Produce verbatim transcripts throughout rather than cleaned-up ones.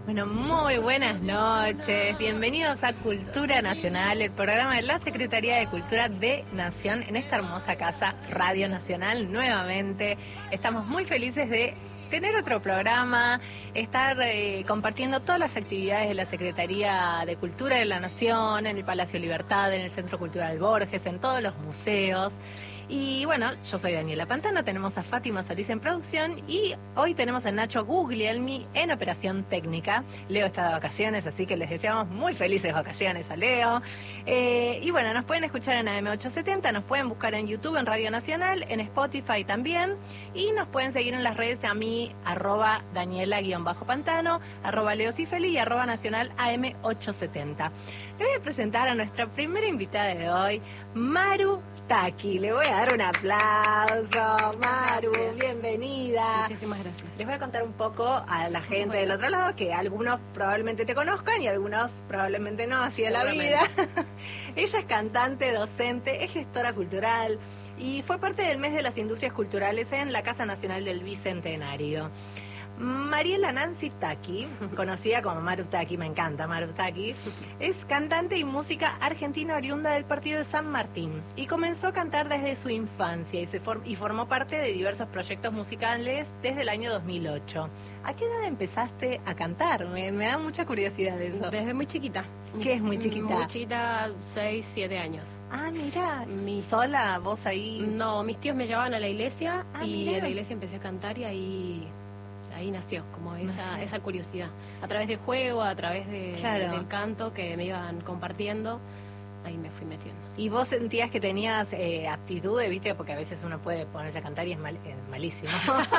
Bueno, muy buenas noches. Bienvenidos a Cultura Nacional, el programa de la Secretaría de Cultura de Nación en esta hermosa casa Radio Nacional. Nuevamente estamos muy felices de tener otro programa, estar eh, compartiendo todas las actividades de la Secretaría de Cultura de la Nación, en el Palacio Libertad, en el Centro Cultural Borges, en todos los museos. Y bueno, yo soy Daniela Pantano, tenemos a Fátima Solís en producción y hoy tenemos a Nacho Guglielmi en operación técnica. Leo está de vacaciones, así que les deseamos muy felices vacaciones a Leo. Eh, y bueno, nos pueden escuchar en A M ochocientos setenta, nos pueden buscar en YouTube, en Radio Nacional, en Spotify también. Y nos pueden seguir en las redes a mí, arroba Daniela-Pantano, arroba Leo Cifeli y arroba Nacional A M ochocientos setenta. Le voy a presentar a nuestra primera invitada de hoy, Maru Taki. Le voy a dar un aplauso. Maru, gracias. Bienvenida. Muchísimas gracias. Les voy a contar un poco a la gente bueno. del otro lado, que algunos probablemente te conozcan y algunos probablemente no, así de la vida. Ella es cantante, docente, es gestora cultural y fue parte del mes de las industrias culturales en la Casa Nacional del Bicentenario. Mariela Nancy Taki, conocida como Maru Taki, me encanta Maru Taki, es cantante y música argentina oriunda del partido de San Martín y comenzó a cantar desde su infancia y, se form- y formó parte de diversos proyectos musicales desde el año dos mil ocho. ¿A qué edad empezaste a cantar? Me, me da mucha curiosidad eso. Desde muy chiquita. ¿Qué es muy chiquita? Muy chiquita, seis, siete años. Ah, mira, Mi... ¿sola vos ahí? No, mis tíos me llevaban a la iglesia ah, y mirá. en la iglesia empecé a cantar y ahí... Ahí nació, como esa, nació. esa curiosidad. A través del juego, a través de, claro. del canto que me iban compartiendo, ahí me fui metiendo. ¿Y vos sentías que tenías eh, aptitudes, viste? Porque a veces uno puede ponerse a cantar y es, mal, es malísimo.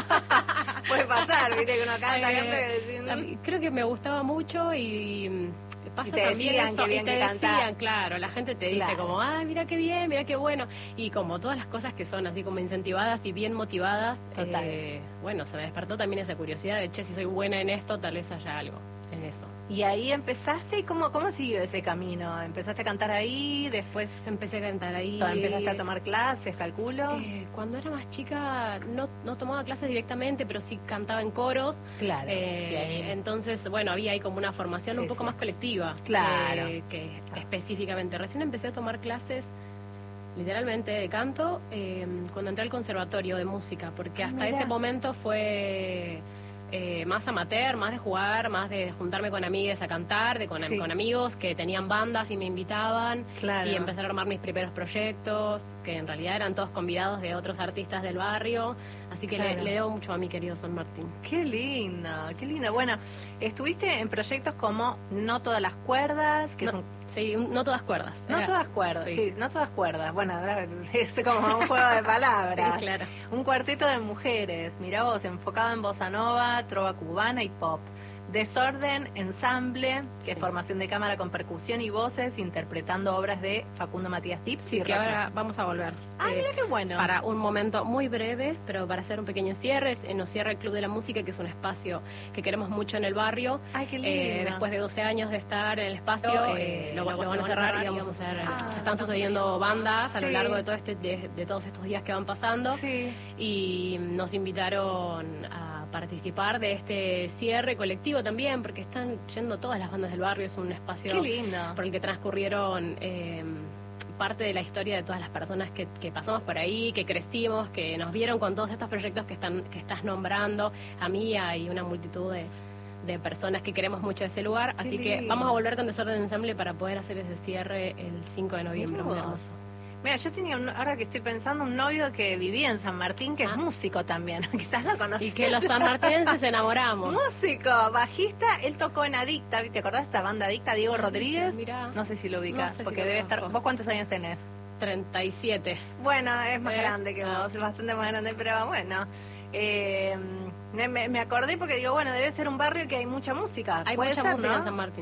Puede pasar, viste, que uno canta, eh, canta y... Creo que me gustaba mucho y... Pasa y te también decían eso, que bien y te que decían, cantás. claro, la gente te claro. dice como, ay, mira qué bien, mira qué bueno, y como todas las cosas que son así como incentivadas y bien motivadas, Total. Eh, bueno, se me despertó también esa curiosidad de, che, si soy buena en esto, tal vez haya algo en eso. Y ahí empezaste, ¿cómo, cómo siguió ese camino? ¿Empezaste a cantar ahí, después Empecé a cantar ahí. empezaste a tomar clases, calculo? Eh, cuando era más chica no, no tomaba clases directamente, pero sí cantaba en coros. Claro. Eh, entonces, bueno, había ahí como una formación sí, un poco sí. más colectiva. Claro. Eh, que ah. específicamente. Recién empecé a tomar clases literalmente de canto eh, cuando entré al conservatorio de música, porque hasta Mirá. ese momento fue... Eh, más amateur, más de jugar, más de juntarme con amigues a cantar, de con, sí. con amigos que tenían bandas y me invitaban claro. y empezar a armar mis primeros proyectos, que en realidad eran todos convidados de otros artistas del barrio, así que claro. le, le debo mucho a mi querido San Martín. Qué lindo, qué lindo. Bueno, estuviste en proyectos como No Todas las Cuerdas, que no, es un... Sí, no todas cuerdas. No Era, todas cuerdas, sí. sí, no todas cuerdas. Bueno, es como un juego de palabras. Sí, claro. Un cuarteto de mujeres, mirá vos, enfocado en bossa nova, trova cubana y pop. Desorden, ensamble, que sí. es formación de cámara con percusión y voces, interpretando obras de Facundo Matías Tips. Sí, y que ahora vamos a volver. Ah, eh, mira qué bueno. Para un momento muy breve, pero para hacer un pequeño cierre, eh, nos cierra el Club de la Música, que es un espacio que queremos mucho en el barrio. Ay, qué lindo. Eh, después de doce años de estar en el espacio, eh, lo, lo, lo van a cerrar y vamos a hacer... Ah, se están sucediendo bandas a sí. lo largo de todo este de, de todos estos días que van pasando. Sí. Y nos invitaron a participar de este cierre colectivo también, porque están yendo todas las bandas del barrio, es un espacio Qué lindo. por el que transcurrieron eh, parte de la historia de todas las personas que, que pasamos por ahí, que crecimos, que nos vieron con todos estos proyectos que están que estás nombrando, a mí y una multitud de, de personas que queremos mucho ese lugar, Qué así lindo. que vamos a volver con Desorden Ensemble para poder hacer ese cierre el cinco de noviembre, muy hermoso. Mira, yo tenía, un, ahora que estoy pensando, un novio que vivía en San Martín, que ah. es músico también, quizás lo conocés. Y que los sanmartinenses enamoramos. Músico, bajista, él tocó en Adicta, ¿te acordás de esta banda Adicta? Diego Adicta, Rodríguez, mirá. no sé si lo ubicas, No sé porque si lo debe conozco. estar... ¿Vos cuántos años tenés? treinta y siete. Bueno, es más ¿Eh? grande que ah. vos, es bastante más grande, pero bueno... Eh, me, me acordé porque digo, bueno, debe ser un barrio que hay mucha música. Hay ¿Puede mucha ser, música no? en San Martín.